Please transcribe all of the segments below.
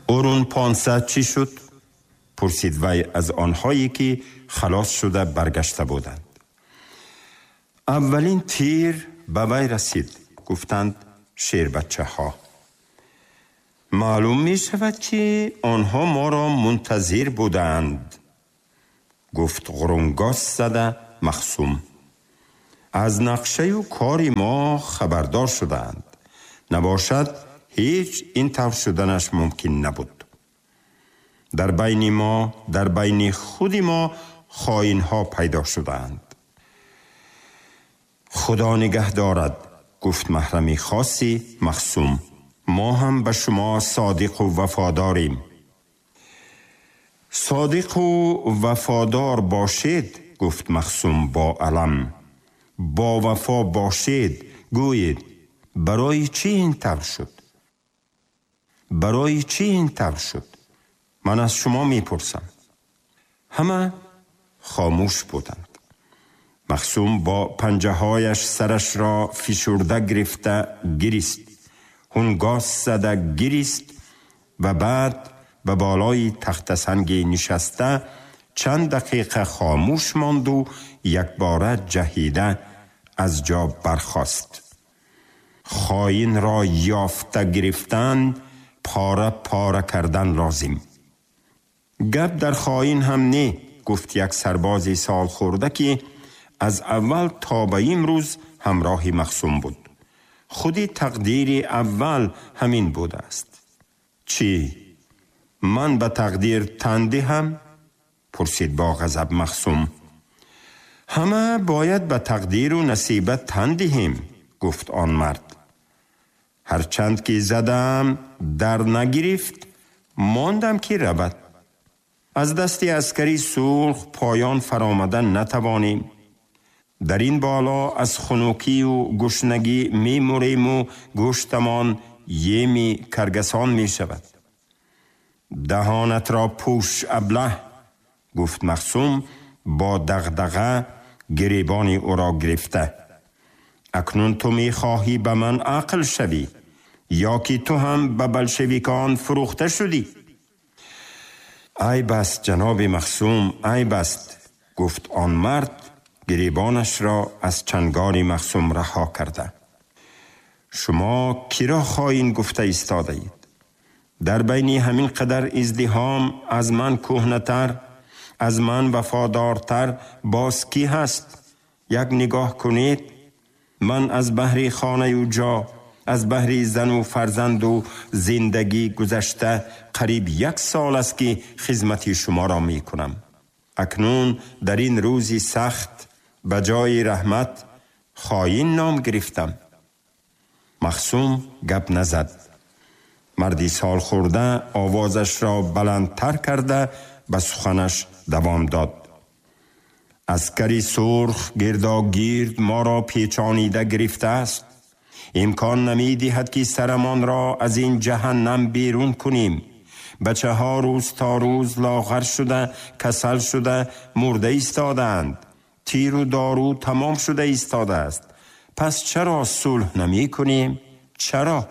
اون 500 چی شد؟ پرسید وی از آنهایی که خلاص شده برگشته بودند. اولین تیر به وی رسید. گفتند شیر بچه ها. معلوم می شود که آنها ما را منتظر بودند. گفت غرونگاس زده مخصوم. از نقشه و کار ما خبردار شدند. نباشد هیچ این طور شدنش ممکن نبود. در بین ما، در بین خود ما خائن ها پیدا شدند. خدا نگه دارد، گفت محرم خاصی مخصوم. ما هم به شما صادق و وفاداریم. صادق و وفادار باشید، گفت مخصوم با علم. با وفا باشید. گویید برای چی این طور شد؟ برای چی این طور شد؟ من از شما میپرسم. همه خاموش بودند. مخصوم با پنجه هایش سرش را فشرده گرفته گریست. هنگاس زده گریست و بعد به بالای تخت سنگی نشسته چند دقیقه خاموش ماند و یک باره جهیده از جا برخاست. خائن را یافته گرفتن، پاره پاره کردن لازم. گپ در خائن هم نه، گفت یک سرباز سال خورده که از اول تا به امروز همراه مخصوم بود. خودی تقدیر اول همین بوده است. چی؟ من به تقدیر تنده هم؟ پرسید با غضب مخصوم. همه باید به تقدیر و نصیبت تندهیم، گفت آن مرد. هرچند که زدم در نگرفت، ماندم که رود. از دست عسکری سرخ پایان فرامدن نتوانیم. در این بالا از خنوکی و گشنگی می مریم و گوشتمان یمی کرگسان می شود. دهانت را پوش ابله، گفت مخصوم با دغدغه گریبان او را گرفته. اکنون تو می خواهی به من عقل شوی یا که تو هم به بلشویکان فروخته شدی؟ ای بس جناب مخصوم، ای بس، گفت آن مرد گریبانش را از چنگار مخصوم رها کرده. شما کی را خائن گفته ایستاده اید؟ در بین همین قدر ازدحام از من کهنه‌تر، از من وفادارتر باز کی هست؟ یک نگاه کنید. من از بحر خانه و جا، از بحر زن و فرزند و زندگی گذشته قریب 1 سال است که خدمت شما را می کنم. اکنون در این روزی سخت به جای رحمت خائن نام گرفتم. مخصوم گپ نزد. مردی سال خورده آوازش را بلندتر کرده به سخنش دوام داد. عسکری سرخ گرداگیرد ما را پیچانیده گرفته است. امکان نمی دهد که سرمان را از این جهنم بیرون کنیم. بچه ها روز تا روز لاغر شده، کسل شده، مرده ایستادند. تیر و دارو تمام شده ایستاده است. پس چرا صلح نمی کنیم؟ چرا؟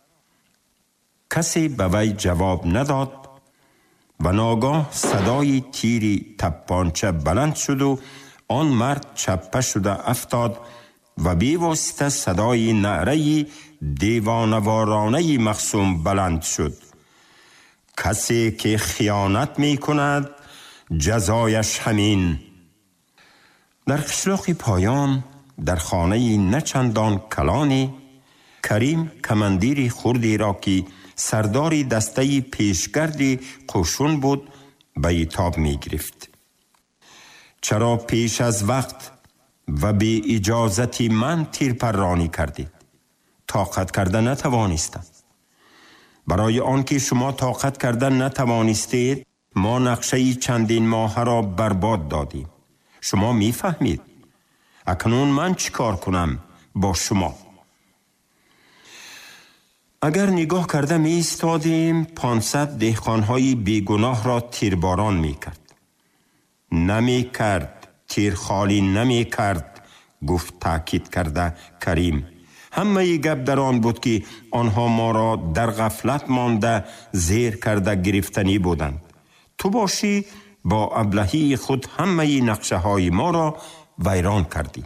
کسی به وی جواب نداد و ناگاه صدای تیری تپانچه بلند شد و آن مرد چپه شده افتاد و بی واسطه صدای نعره دیوانوارانه مخصوم بلند شد. کسی که خیانت می کند جزایش همین. در قشلاق پایان در خانه نچندان کلانی کریم کمندیر خردی را که سرداری دسته پیشگرد قشون بود به ایتاب می گرفت. چرا پیش از وقت و به اجازت من تیرپرانی کردید؟ طاقت کردن نتوانستم. برای آنکه شما طاقت کردن نتوانستید ما نقشه چندین ماه را برباد دادیم. شما می فهمید. اکنون من چی کار کنم با شما؟ اگر نگاه کرده می ایستادیم 500 دهقانهای بیگناه را تیرباران می کرد. نمی کرد، تیر خالی نمی کرد، گفت تاکید کرده کریم. همه گپ در آن بود که آنها ما را در غفلت مانده زیر کرده گرفتنی بودند. تو باشی با ابلهی خود همه نقشه های ما را ویران کردی.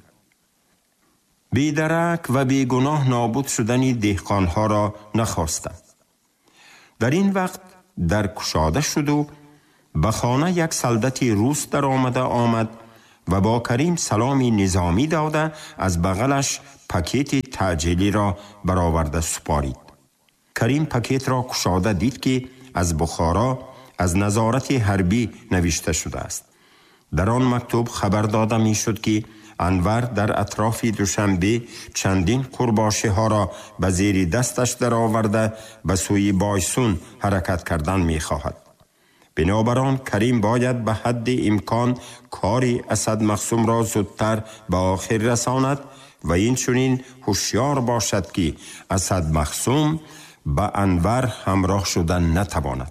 بیدرک و بیگناه نابود شدن دهقانها را نخواستم. در این وقت در کشاده شد و به خانه یک سلدتی روس در آمد و با کریم سلامی نظامی داده از بغلش پاکیت تعجیلی را برآورده سپارید. کریم پاکیت را کشاده دید که از بخارا از نظارت حربی نوشته شده است. در آن مکتوب خبر داده می شد که انور در اطراف دوشنبه چندین قرباشه ها را به زیر دستش در آورده به سوی بایسون حرکت کردن می خواهد. بنابراین کریم باید به حد امکان کاری اسد مخصوم را زودتر به آخر رساند و این چنین هوشیار باشد که اسد مخصوم به انور همراه شدن نتواند.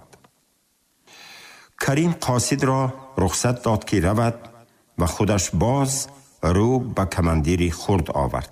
کریم قاصد را رخصت داد که رود و خودش باز رو به کماندیری خرد آورد.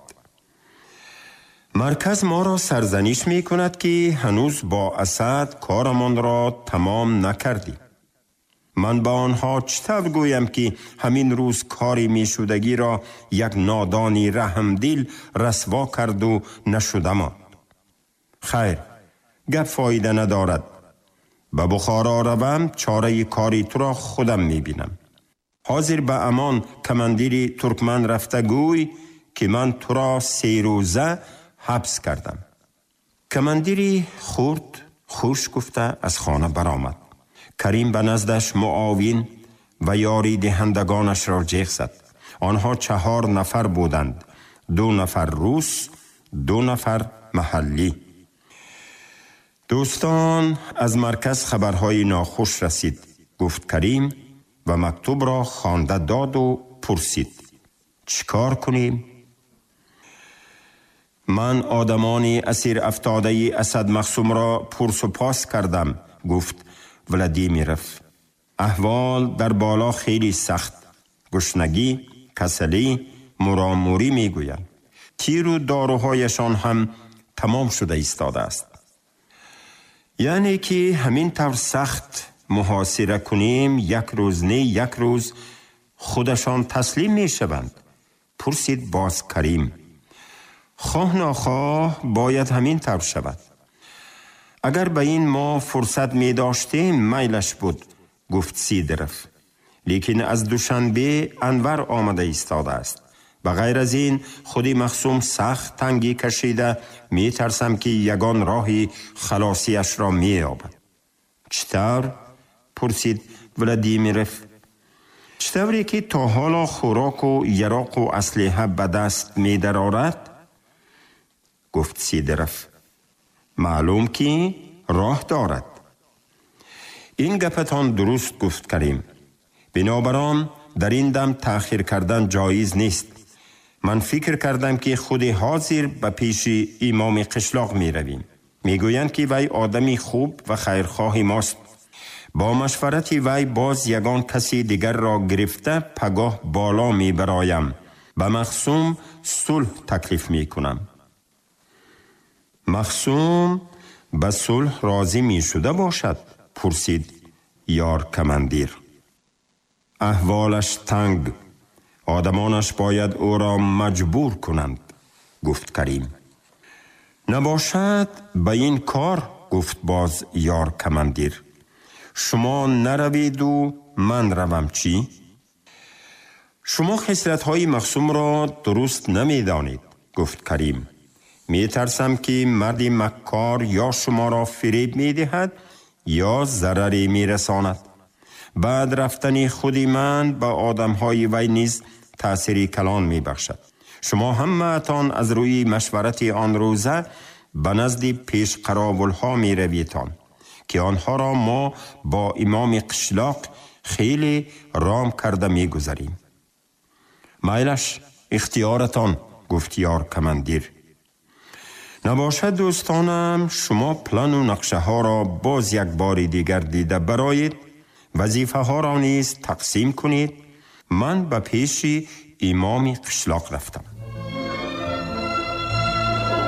مرکز ما را سرزنش می کند که هنوز با اسد کارمان را تمام نکردیم. من با آنها چطور گویم که همین روز کاری می شدگی را یک نادانی رحمدل رسوا کرد و نشده ماند. خیر، گپ فایده ندارد. به بخارا روم، چاره کاری تو را خودم می بینم. حاضر به امان کماندیری ترکمن رفته گوی که من تو را 3 روزه حبس کردم. کماندیری خرد خوش گفته از خانه برآمد. کریم به نزدش معاون و یاری دهندگانش را جیغ زد. آنها 4 نفر بودند، 2 نفر روس، 2 نفر محلی. دوستان، از مرکز خبرهای ناخوش رسید، گفت کریم و مکتوب را خوانده داد و پرسید چیکار کنیم؟ من آدمانی اسیر افتاده اسد مخصوم را پرسپاس کردم، گفت ولادیمیرف. احوال در بالا خیلی سخت، گشنگی، کسلی، مراموری میگویند. تیر و داروهایشان هم تمام شده ایستاده است. یعنی که همین طور سخت محاصره کنیم، یک روز نه یک روز خودشان تسلیم می شوند. پرسید باز کریم. خواه ناخواه باید همین طور شود. اگر به این ما فرصت می داشتیم میلش بود، گفت سیدرف. لیکن از دوشنبه انور آمده ایستاده است. بغیر از این خودی مخصوم سخت تنگی کشیده، می ترسم که یگان راهی خلاصیش را می یابد. چطور؟ پرسید ولادیمیرف. چطوری که تا حالا خوراک و یراق و اسلحه به دست می درآورد؟ گفت سیدرف. معلوم که راه دارد. این گپتان درست، گفت کریم. بنابراین در این دم تأخیر کردن جایز نیست. من فکر کردم که خود حاضر به پیش امام قشلاق می رویم. می گویند که وی آدمی خوب و خیرخواه ماست. با مشورت وی باز یگان کسی دیگر را گرفته پگاه بالا می برایم. به مخصوم صلح تکلیف می کنم. مخصوم به صلح راضی می شده باشد؟ پرسید یار کماندیر. احوالش تنگ، آدمانش باید او را مجبور کنند، گفت کریم. نباشد به این کار، گفت باز یار کماندیر. شما نروید و من روم چی؟ شما خصلت‌های مخصوم را درست نمی‌دانید، گفت کریم. می ترسم که مردی مکار یا شما را فریب می دهد یا ضرری می رساند. بعد رفتن خودی من با آدم‌های وی نیز تأثیری کلان می بخشد. شما همه‌تان از روی مشورت آن روزه به نزد پیش قراولها می رویتان که آنها را ما با امام قشلاق خیلی رام کرده می گذاریم. میلش اختیارتان، گفت یار کماندیر. نباشد دوستانم شما پلان و نقشه ها را باز یک بار دیگر دیده برایید، وظیفه ها را نیز تقسیم کنید. من به پیش امام قشلاق رفتم.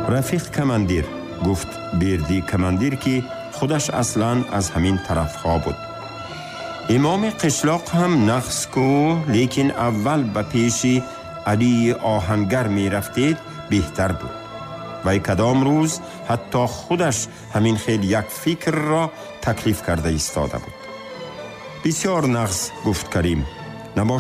رفیق کماندیر، گفت بردی کماندیر که خودش اصلاً از همین طرف ها بود. امام قشلاق هم نقص کو، لیکن اول به پیش علی آهنگر می رفتید بهتر بود. و کدام روز حتی خودش همین خیل یک فکر را تکلیف کرده ایستاده بود. بسیار نقص، گفت کریم.